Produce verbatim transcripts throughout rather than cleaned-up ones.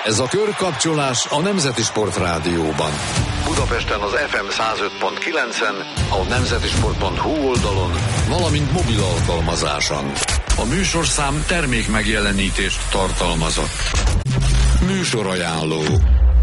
Ez a körkapcsolás a Nemzeti Sport Rádióban. Budapesten az ef em száz öt pont kilencen, a nemzetisport pont hu oldalon, valamint mobil alkalmazáson. A műsorszám termék megjelenítést tartalmazott. Műsorajánló.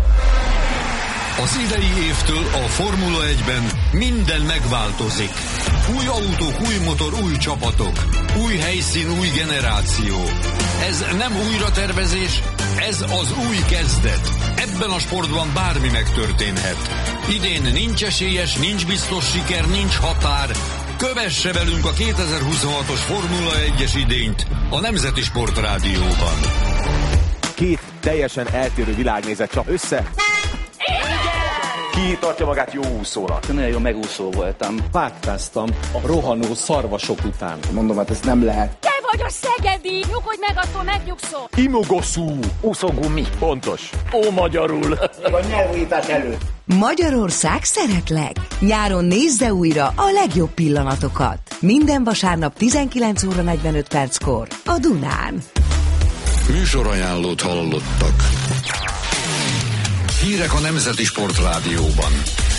Az idei évtől a Formula egyben minden megváltozik. Új autók, új motor, új csapatok. Új helyszín, új generáció. Ez nem újratervezés, ez az új kezdet. Ebben a sportban bármi megtörténhet. Idén nincs esélyes, nincs biztos siker, nincs határ. Kövesse velünk a kétezer-huszonhatos Formula egyes idényt a Nemzeti Sport Rádióban. Két teljesen eltérő világnézet csap össze. Ki tartja magát jó úszónak? Nagyon jó megúszó voltam. Vágtáztam a rohanó szarvasok után. Mondom, hát ez nem lehet. Te vagy a szegedi! Nyugodj meg, attól megnyugszol! Imogoszú! Úszógumi. Pontos. Ó, magyarul. A nyelvújítás előtt. Magyarország szeretlek! Nyáron nézze újra a legjobb pillanatokat. Minden vasárnap tizenkilenc óra negyvenöt perckor a Dunán. Műsorajánlót hallottak. Hírek a Nemzeti Sport Rádióban.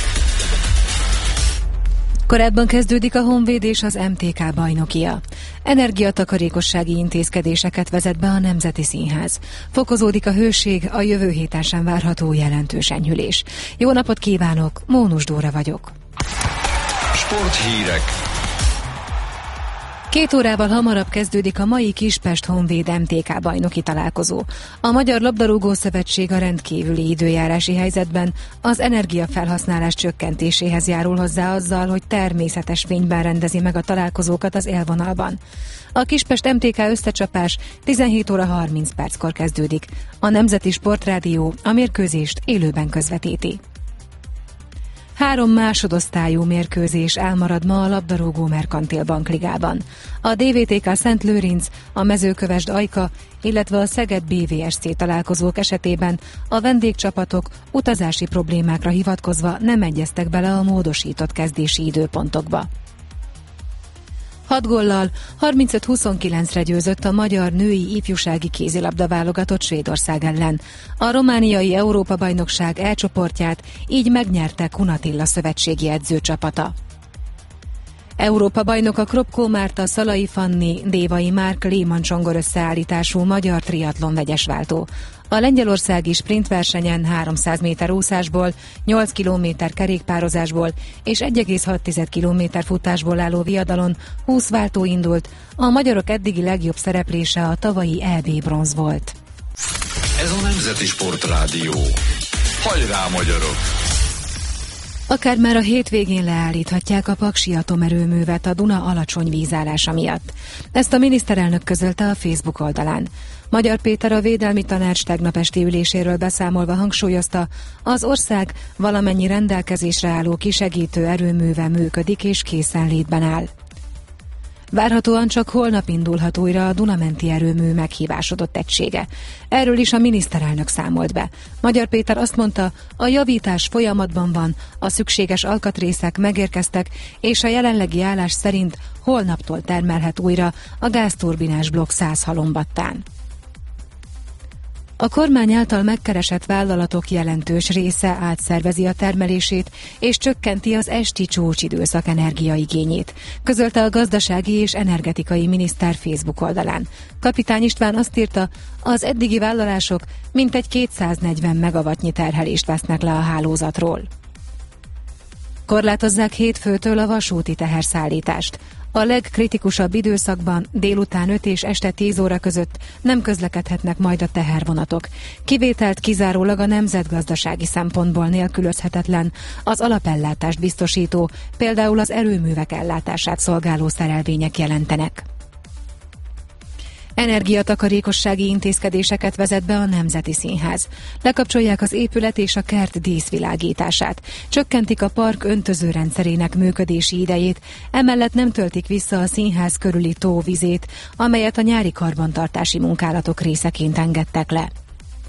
Korábban kezdődik a Honvéd és az em té ká bajnokia. Energiatakarékossági intézkedéseket vezet be a Nemzeti Színház. Fokozódik a hőség, a jövő héten sem várható jelentős enyhülés. Jó napot kívánok, Mónus Dóra vagyok. Sporthírek. Két órával hamarabb kezdődik a mai Kispest Honvéd em té ká bajnoki találkozó. A Magyar Labdarúgó Szövetség a rendkívüli időjárási helyzetben az energiafelhasználás csökkentéséhez járul hozzá azzal, hogy természetes fényben rendezi meg a találkozókat az élvonalban. A Kispest em té ká összecsapás tizenhét óra harminc perckor kezdődik. A Nemzeti Sportrádió a mérkőzést élőben közvetíti. Három másodosztályú mérkőzés elmarad ma a labdarúgó Merkantil Bankligában. A dé vé té ká Szent Lőrinc, a Mezőkövesd Ajka, illetve a Szeged bé vé es cé találkozók esetében a vendégcsapatok utazási problémákra hivatkozva nem egyeztek bele a módosított kezdési időpontokba. Hat góllal harmincöt huszonkilencre győzött a magyar női ifjúsági kézilabda válogatott Svédország ellen. A romániai Európa-bajnokság E csoportját így megnyerte Kun Attila szövetségi edzőcsapata. Európa-bajnok a Kropkó Márta, Szalai Fanni, Dévai Márk Lehmann Csongor összeállítású magyar triatlon vegyesváltó. A lengyelországi sprintversenyen háromszáz méter úszásból, nyolc kilométer kerékpározásból és egy egész hat kilométer futásból álló viadalon húsz váltó indult, a magyarok eddigi legjobb szereplése a tavalyi é bé bronz volt. Ez a Nemzeti Sport Rádió. Hajrá, magyarok! Akár már a hétvégén leállíthatják a paksi atomerőművet a Duna alacsony vízállása miatt. Ezt a miniszterelnök közölte a Facebook oldalán. Magyar Péter a Védelmi Tanács tegnap esti üléséről beszámolva hangsúlyozta, az ország valamennyi rendelkezésre álló kisegítő erőműve működik és készenlétben áll. Várhatóan csak holnap indulhat újra a Dunamenti erőmű meghívásodott egysége. Erről is a miniszterelnök számolt be. Magyar Péter azt mondta, a javítás folyamatban van, a szükséges alkatrészek megérkeztek, és a jelenlegi állás szerint holnaptól termelhet újra a gázturbinás blokk száz halombattán. A kormány által megkeresett vállalatok jelentős része átszervezi a termelését és csökkenti az esti csúcsidőszak energiaigényét, közölte a gazdasági és energetikai miniszter Facebook oldalán. Kapitány István azt írta, az eddigi vállalások mintegy kétszáznegyven megawattnyi terhelést vesznek le a hálózatról. Korlátozzák hétfőtől a vasúti teherszállítást. A legkritikusabb időszakban délután öt és este tíz óra között nem közlekedhetnek majd a tehervonatok. Kivételt kizárólag a nemzetgazdasági szempontból nélkülözhetetlen, az alapellátást biztosító, például az erőművek ellátását szolgáló szerelvények jelentenek. Energiatakarékossági intézkedéseket vezet be a Nemzeti Színház. Lekapcsolják az épület és a kert díszvilágítását. Csökkentik a park öntözőrendszerének működési idejét, emellett nem töltik vissza a színház körüli tó vizét, amelyet a nyári karbantartási munkálatok részeként engedtek le.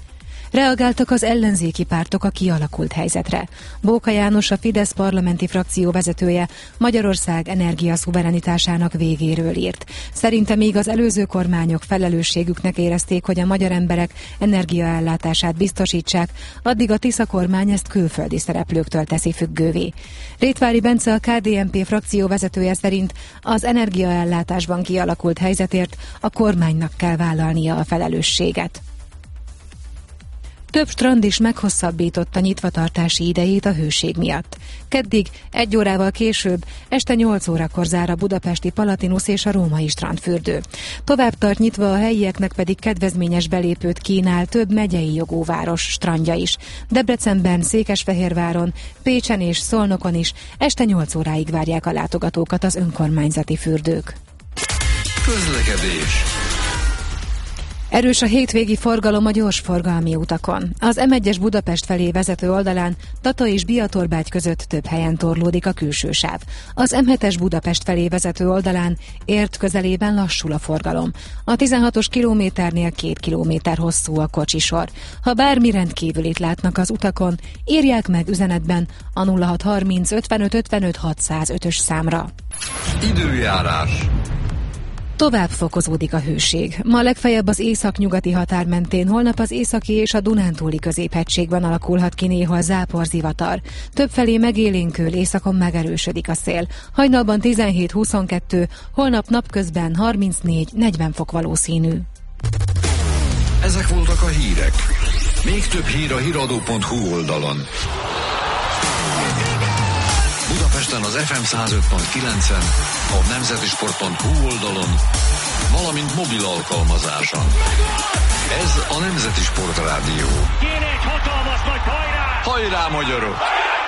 Reagáltak az ellenzéki pártok a kialakult helyzetre. Bóka János, a Fidesz parlamenti frakció vezetője Magyarország energiaszuverenitásának végéről írt. Szerinte még az előző kormányok felelősségüknek érezték, hogy a magyar emberek energiaellátását biztosítsák, addig a Tisza kormány ezt külföldi szereplőktől teszi függővé. Rétvári Bence, a ká dé en pé frakció vezetője szerint az energiaellátásban kialakult helyzetért a kormánynak kell vállalnia a felelősséget. Több strand is meghosszabbította nyitvatartási idejét a hőség miatt. Keddig, egy órával később, este nyolc órakor zár a budapesti Palatinus és a római strandfürdő. Tovább tart nyitva, a helyieknek pedig kedvezményes belépőt kínál több megyei jogú város strandja is. Debrecenben, Székesfehérváron, Pécsen és Szolnokon is este nyolc óráig várják a látogatókat az önkormányzati fürdők. Közlekedés. Erős a hétvégi forgalom a gyorsforgalmi utakon. Az em egyes Budapest felé vezető oldalán Tata és Biatorbágy között több helyen torlódik a külső sáv. Az em hetes Budapest felé vezető oldalán Ért közelében lassul a forgalom. A tizenhatos kilométernél két kilométer hosszú a kocsisor. Ha bármi rendkívülit látnak az utakon, írják meg üzenetben a nulla hat harminc ötvenöt ötvenöt hatszázötös számra. Időjárás. Tovább fokozódik a hőség. Ma legfeljebb az északnyugati határ mentén, holnap az északi és a Dunántúli középhegységben alakulhat ki néha záporzivatar. Többfelé megélénkül, északon megerősödik a szél. Hajnalban tizenhét huszonkettő, holnap napközben harmincnégy negyven fok valószínű. Ezek voltak a hírek. Még több hír a híradó pont hú oldalon. Budapesten az ef em száz öt pont kilencen, a nemzetisport pont hú oldalon, valamint mobil alkalmazáson. Ez a Nemzeti Sport Rádió. Kéne egy hatalmas nagy hajrá! Hajrá, magyarok!